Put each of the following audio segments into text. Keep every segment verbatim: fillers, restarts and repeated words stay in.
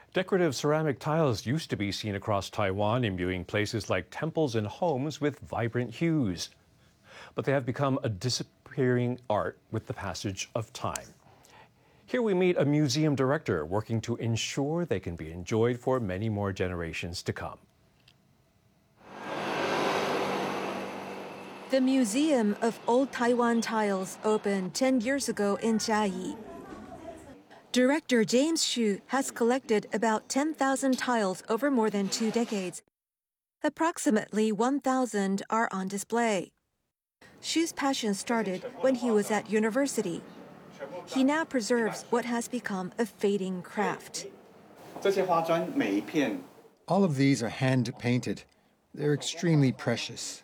Decorative ceramic tiles used to be seen across Taiwan, imbuing places like temples and homes with vibrant hues. But they have become a disappearing art with the passage of time. Here we meet a museum director working to ensure they can be enjoyed for many more generations to come. The Museum of Old Taiwan Tiles opened ten years ago in Chiayi. Director James Xu has collected about ten thousand tiles over more than two decades. Approximately one thousand are on display. Xu's passion started when he was at university. He now preserves what has become a fading craft. All of these are hand-painted. They're extremely precious.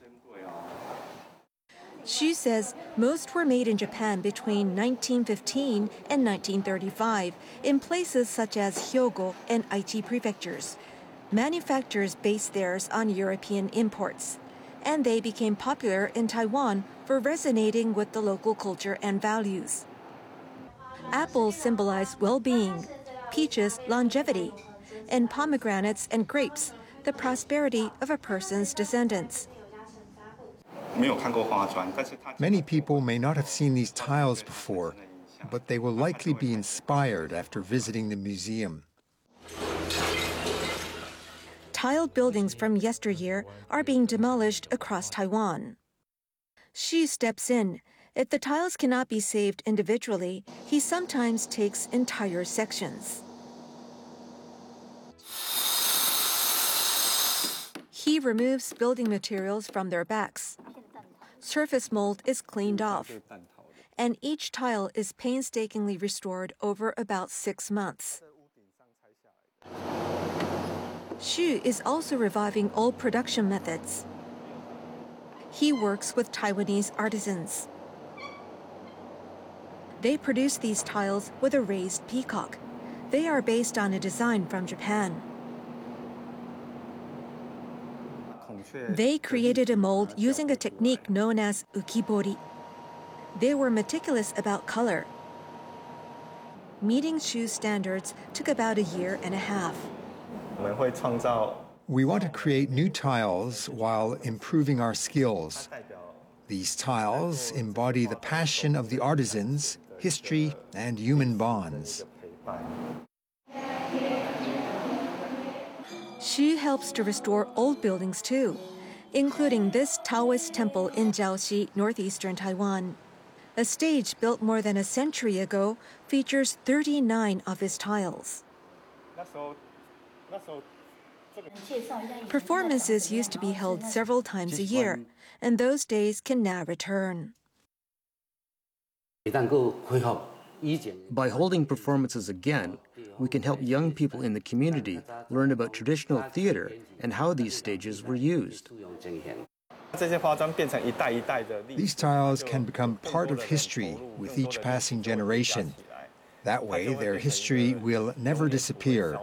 Xu says most were made in Japan between nineteen fifteen and nineteen thirty-five in places such as Hyogo and Aichi prefectures. Manufacturers based theirs on European imports, and they became popular in Taiwan for resonating with the local culture and values. Apples symbolize well-being, peaches longevity, and pomegranates and grapes the prosperity of a person's descendants. Many people may not have seen these tiles before, but they will likely be inspired after visiting the museum. Tiled buildings from yesteryear are being demolished across Taiwan. Xu steps in. If the tiles cannot be saved individually, he sometimes takes entire sections. He removes building materials from their backs. Surface mold is cleaned off, and each tile is painstakingly restored over about six months. Xu is also reviving old production methods. He works with Taiwanese artisans. They produce these tiles with a raised peacock. They are based on a design from Japan. They created a mold using a technique known as ukibori. They were meticulous about color. Meeting Xu's standards took about a year and a half. We want to create new tiles while improving our skills. These tiles embody the passion of the artisans, history, and human bonds. Xu helps to restore old buildings too, including this Taoist temple in Jiaoxi, northeastern Taiwan. A stage built more than a century ago features thirty-nine of his tiles. Performances used to be held several times a year, and those days can now return. By holding performances again, we can help young people in the community learn about traditional theater and how these stages were used. These tiles can become part of history with each passing generation. That way, their history will never disappear.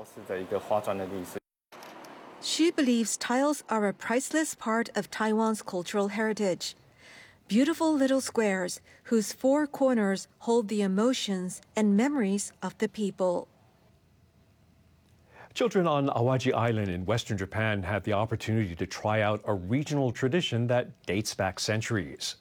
Xu believes tiles are a priceless part of Taiwan's cultural heritage. Beautiful little squares whose four corners hold the emotions and memories of the people. Children on Awaji Island in western Japan had the opportunity to try out a regional tradition that dates back centuries.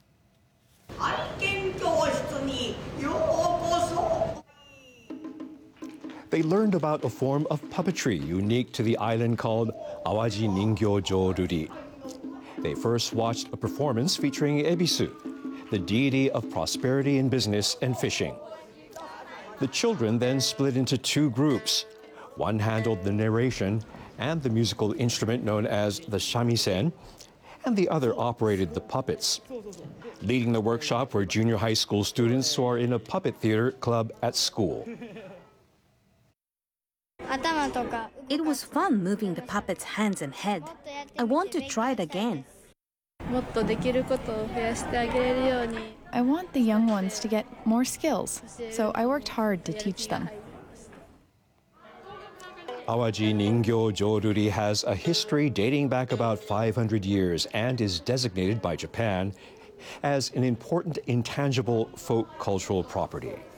They learned about a form of puppetry unique to the island called Awaji Ningyo Joruri. They first watched a performance featuring Ebisu, the deity of prosperity in business and fishing. The children then split into two groups. One handled the narration and the musical instrument known as the shamisen, and the other operated the puppets. Leading the workshop were junior high school students who are in a puppet theater club at school. It was fun moving the puppet's hands and head. I want to try it again. I want the young ones to get more skills, so I worked hard to teach them. Awaji Ningyo Joruri has a history dating back about five hundred years and is designated by Japan as an important intangible folk cultural property.